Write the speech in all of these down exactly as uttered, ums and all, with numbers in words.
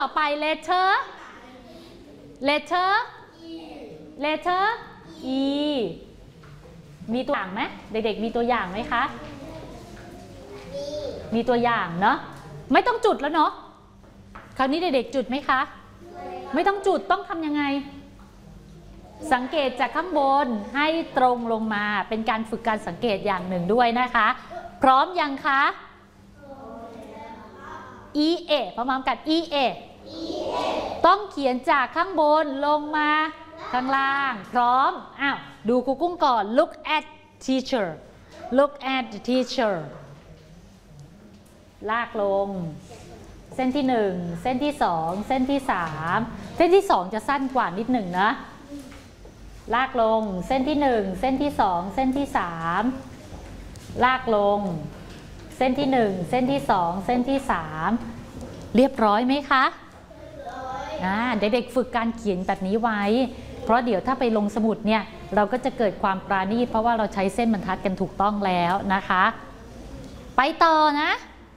ต่อไป letter letter letter e มีตัวอย่างไหมเด็กๆมีตัวอย่างไหมคะมีตัวอย่างเนาะไม่ต้องจุดแล้วเนาะคราวนี้เด็กๆจุดไหมคะไม่ต้องจุดต้องทำยังไงสังเกตจากข้างบนให้ตรงลงมาเป็นการฝึกการสังเกตอย่างหนึ่งด้วยนะคะพร้อมยังคะ e a พร้อมๆกัน e a ต้องเขียนจากข้างบนลงมาข้างล่างพร้อมอ้าวดูครูกุ้งก่อน look at teacher look at the teacher ลากลงเส้นที่หนึ่งเส้นที่สองเส้นที่สามเส้นที่สองจะสั้นกว่านิดหนึ่งนะลากลงเส้นที่หนึ่งเส้นที่สองเส้นที่สามลากลงเส้นที่หนึ่งเส้นที่สองเส้นที่สามเรียบร้อยไหมคะเด็กๆฝึกการเขียนแบบนี้ไว้เพราะเดี๋ยวถ้าไปลงสมุดเนี่ยเราก็จะเกิดความปราณีตเพราะว่าเราใช้เส้นบรรทัดกันถูกต้องแล้วนะคะไปต่อนะ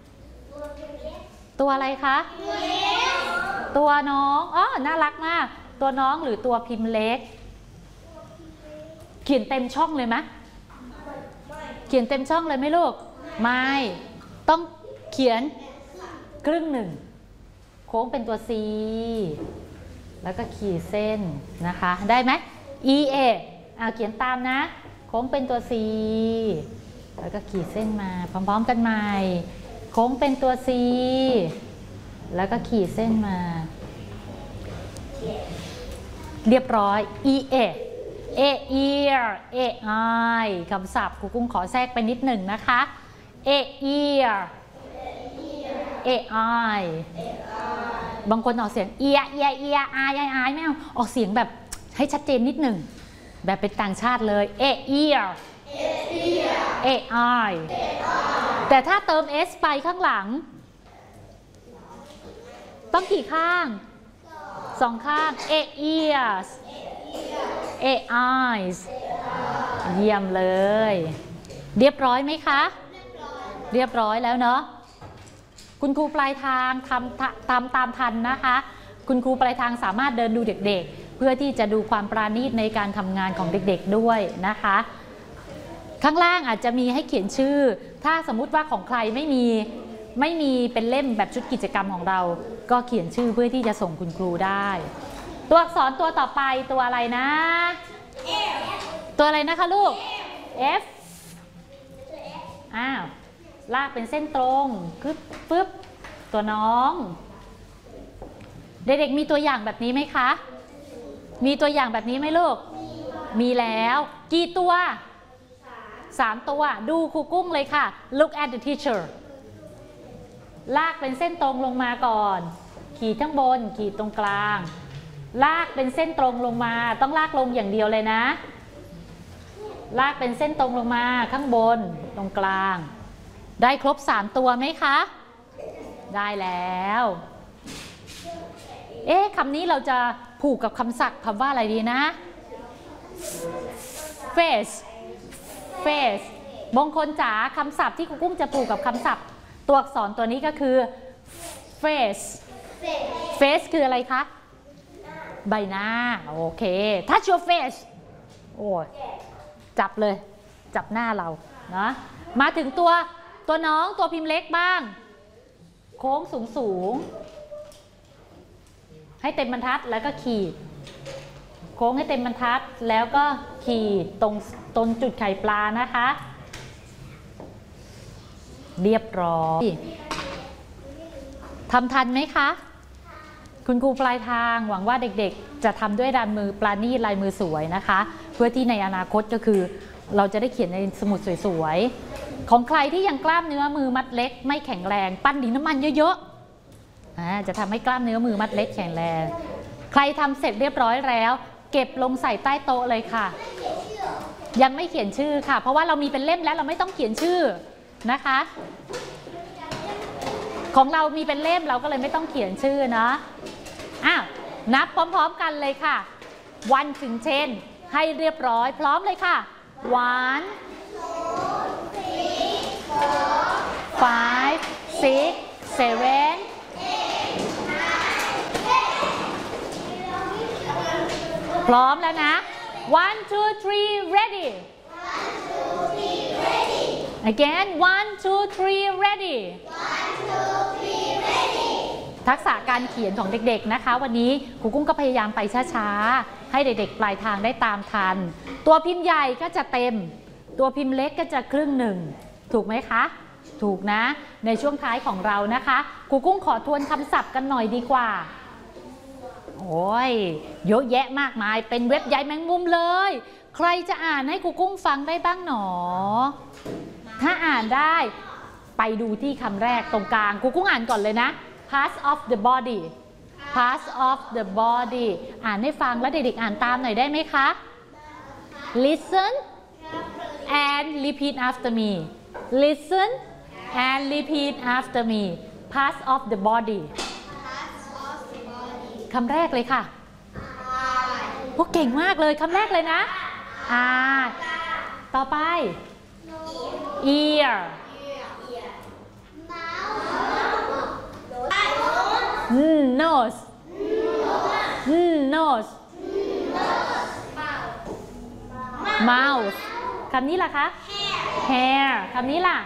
ตัวอะไรคะตัวน้องอ๋อน่ารักมากตัวน้องหรือตัวพิมพ์เล็กเขียนเต็มช่องเลยไหมเขียนเต็มช่องเลยไหมลูกไม่ต้องเขียนครึ่งหนึ่งโค้งเป็นตัว C แล้วก็ขีดเส้นนะคะได้ไหม E A เอาเขียนตามนะโค้งเป็นตัว C แล้วก็ขีดเส้นมาพร้อมๆกันใหม่โค้งเป็นตัว C แล้วก็ขีดเส้นมาเรียบร้อย E A A ear A eye คำศัพท์ครูกุ้งขอแทรกไปนิดหนึ่งนะคะ A ear A eye บางคนออกเสียงเอียเอียเอียอายอายอายไม่เอาออกเสียงแบบให้ชัดเจนนิดหนึ่งแบบเป็นต่างชาติเลย A ear A eye แต่ถ้าเติม s ไปข้างหลังต้องกี่ข้างสองข้าง A ears A eyes เยี่ยมเลยเรียบร้อยไหมคะเรียบร้อยแล้วเนาะคุณครูปลายทางทำตามตามทันนะคะคุณครูปลายทางสามารถเดินดูเด็กๆเพื่อที่จะดูความปราณีตในการทำงานของเด็กๆด้วยนะคะข้างล่างอาจจะมีให้เขียนชื่อถ้าสมมุติว่าของใครไม่มีไม่มีเป็นเล่มแบบชุดกิจกรรมของเราก็เขียนชื่อเพื่อที่จะส่งคุณครูได้ตัวอักษรตัวต่อไปตัวอะไรนะตัวอะไรนะคะลูก F อ้าวลากเป็นเส้นตรงปึ๊บปึ๊บตัวน้องเด็กๆมีตัวอย่างแบบนี้ไหมคะมีตัวอย่างแบบนี้ไหมลูกมีแล้วกี่ตัวสามตัวดูครูกุ้งเลยค่ะ look at the teacher ลากเป็นเส้นตรงลงมาก่อนขีดข้างบนขีดตรงกลางลากเป็นเส้นตรงลงมาต้องลากลงอย่างเดียวเลยนะลากเป็นเส้นตรงลงมาข้างบนตรงกลางได้ครบสามตัวไหมคะได้แล้วเอ๊ะคำนี้เราจะผูกกับคำศัพท์คำว่าอะไรดีนะ face face บางคนจ๋าคำศัพท์ที่ครูกุ้งจะผูกกับคำศัพท์ตัวอักษรตัวนี้ก็คือ face face คืออะไรคะใบหน้าโอเค touch your face โอ้ยจับเลยจับหน้าเรานะมาถึงตัวตัวน้องตัวพิมพ์เล็กบ้างโค้งสูงสูงให้เต็มบรรทัดแล้วก็ขีดโค้งให้เต็มบรรทัดแล้วก็ขีดตรงตรงจุดไข่ปลานะคะเรียบร้อยทำทันไหมคะคุณครูปลายทางหวังว่าเด็กๆจะทำด้วยลายมือปราณีตลายมือสวยนะคะเพื่อที่ในอนาคตก็คือเราจะได้เขียนในสมุดสวยๆของใครที่ยังกล้ามเนื้อมือมัดเล็กไม่แข็งแรงปั้นดินน้ำมันเยอะๆจะทำให้กล้ามเนื้อมือมัดเล็กแข็งแรงใครทำเสร็จเรียบร้อยแล้วเก็บลงใส่ใต้โต๊ะเลยค่ะยังไม่เขียนชื่อค่ะเพราะว่าเรามีเป็นเล่มแล้วเราไม่ต้องเขียนชื่อนะคะของเรามีเป็นเล่มเราก็เลยไม่ต้องเขียนชื่อนะอ้าวนับพร้อมๆกันเลยค่ะวันถึงเช่นให้เรียบร้อยพร้อมเลยค่ะ one five six seven พร้อมแล้วนะ one two three ready again one two three ready ทักษะการเขียนของเด็กๆนะคะวันนี้ครูกุ้งก็พยายามไปช้าๆให้เด็กๆปลายทางได้ตามทันตัวพิมพ์ใหญ่ก็จะเต็มตัวพิมพ์เล็กก็จะครึ่งหนึ่งถูกไหมคะถูกนะในช่วงท้ายของเรานะคะครูกุ้งขอทวนคำศัพท์กันหน่อยดีกว่าโอ้ยเยอะแยะมากมายเป็นเว็บใยแมงมุมเลยใครจะอ่านให้ครูกุ้งฟังได้บ้างหนอถ้าอ่านได้ไปดูที่คำแรกตรงกลางครูกุ้งอ่านก่อนเลยนะ parts of the body parts of the body อ่านให้ฟังแล้วเด็กๆอ่านตามหน่อยได้ไหมคะ listen and repeat after me listen and repeat after me parts of the body คำแรกเลยค่ะพวกเก่งมากเลยคำแรกเลยนะ eye ต่อไป ear nose nose mouth คำนี้ล่ะคะ hair คำนี้ล่ะ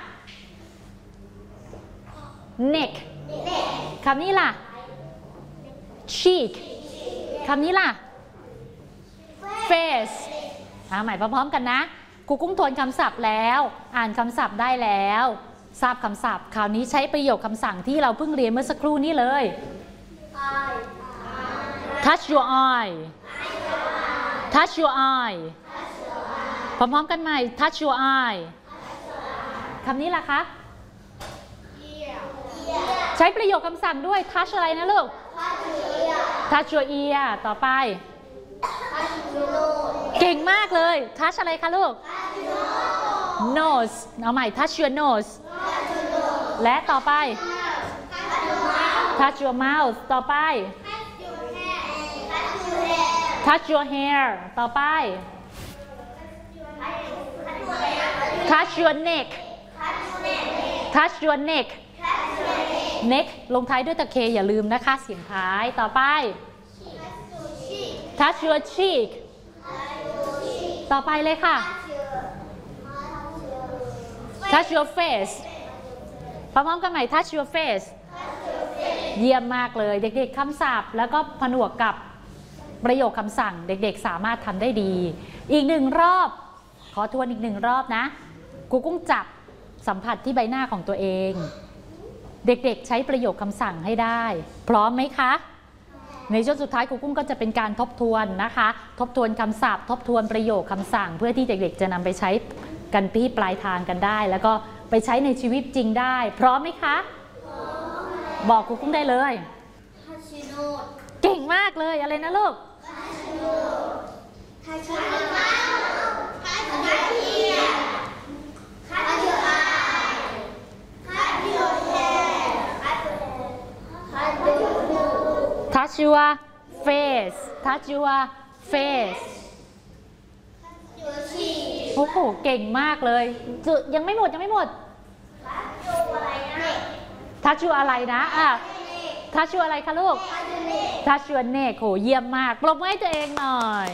neck คำนี้ล่ะ cheek คำนี้ล่ะ face เอาใหม่พร้อมๆกันนะครูกุ้งทวนคำศัพท์แล้วอ่านคำศัพท์ได้แล้วทราบคำศัพท์คราวนี้ใช้ประโยคคำสั่งที่เราเพิ่งเรียนเมื่อสักครู่นี้เลย touch your eye touch your eye พร้อมๆกันใหม่ touch your eye คำนี้ล่ะคะใช้ประโยคคำสั่งด้วย touch อะไรนะลูก touch your ear ต่อไปเก่งมากเลย touch อะไรคะลูก nose เอาใหม่ touch your nose และต่อไป touch your mouth ต่อไป touch your hair ต่อไป touch your neck touch your neck neck ลงท้ายด้วยตะเคอย่าลืมนะคะเสียงท้ายต่อไป touch your cheek ต่อไปเลยค่ะ touch your face พร้อมๆกันใหม่ touch your face เยี่ยมมากเลยเด็กๆคำศัพท์แล้วก็ผนวกกับประโยคคำสั่งเด็กๆสามารถทำได้ดีอีกหนึ่งรอบขอทวนอีกหนึ่งรอบนะครูกุ้งจับสัมผัสที่ใบหน้าของตัวเองเด็กๆใช้ประโยคคำสั่งให้ได้พร้อมไหมคะในช่วงสุดท้ายครูกุ้งก็จะเป็นการทบทวนนะคะทบทวนคำศัพท์ทบทวนประโยคคำสั่งเพื่อที่เด็กๆจะนำไปใช้กันที่ปลายทางกันได้แล้วก็ไปใช้ในชีวิตจริงได้พร้อมไหมคะบอกครูกุ้งได้เลยเก่งมากเลยอะไรนะลูกtouch your face touch your face โอ้โหเก่งมากเลยยังไม่หมดยังไม่หมด touch your อะไรนะอ่ะ touch your อะไรคะลูก touch your neck โหเยี่ยมมากปรบมือให้ตัวเองหน่อย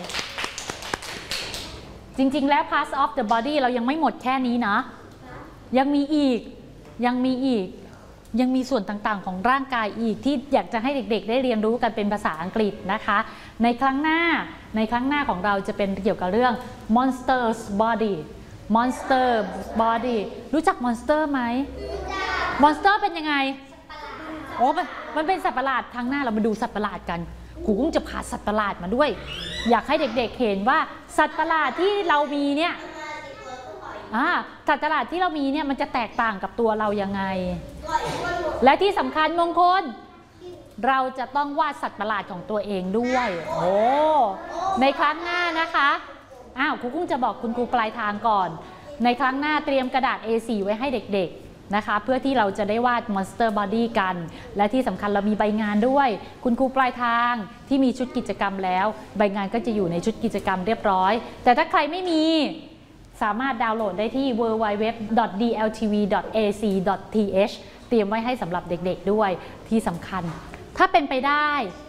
จริงๆแล้ว parts of the body เรายังไม่หมดแค่นี้นะยังมีอีกยังมีอีกยังมีส่วนต่างๆของร่างกายอีกที่อยากจะให้เด็กๆได้เรียนรู้กันเป็นภาษาอังกฤษนะคะในครั้งหน้าในครั้งหน้าของเราจะเป็นเกี่ยวกับเรื่อง monster's body monster body รู้จัก monster ไหม monster เป็นยังไงโอ้มันเป็นสัตว์ประหลาดครั้งหน้าเรามาดูสัตว์ประหลาดกันครูกุ้งจะพาสัตว์ประหลาดมาด้วยอยากให้เด็กๆเห็นว่าสัตว์ประหลาดที่เรามีเนี่ยสัตว์ประหลาดที่เรามีเนี่ยมันจะแตกต่างกับตัวเรายังไงและที่สำคัญมงคลเราจะต้องวาดสัตว์ประหลาดของตัวเองด้วยโอ้ในครั้งหน้านะคะอ้าวครูกุ้งจะบอกคุณครูปลายทางก่อนในครั้งหน้าเตรียมกระดาษ เอ โฟร์ ไว้ให้เด็กๆนะคะเพื่อที่เราจะได้วาด Monster Body กันและที่สำคัญเรามีใบงานด้วยคุณครูปลายทางที่มีชุดกิจกรรมแล้วใบงานก็จะอยู่ในชุดกิจกรรมเรียบร้อยแต่ถ้าใครไม่มีสามารถดาวน์โหลดได้ที่ ดับเบิลยู ดับเบิลยู ดับเบิลยู ดอท ดี แอล ที วี ดอท เอ ซี ดอท ที เอช เตรียมไว้ให้สำหรับเด็กๆด้วยที่สำคัญถ้าเป็นไปได้